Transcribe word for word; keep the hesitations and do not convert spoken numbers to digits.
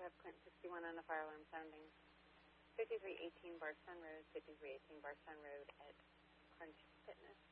have Clint sixty-one on the fire alarm sounding. fifty-three eighteen Bardstown Road, fifty-three eighteen Bardstown Road at Crunch Fitness.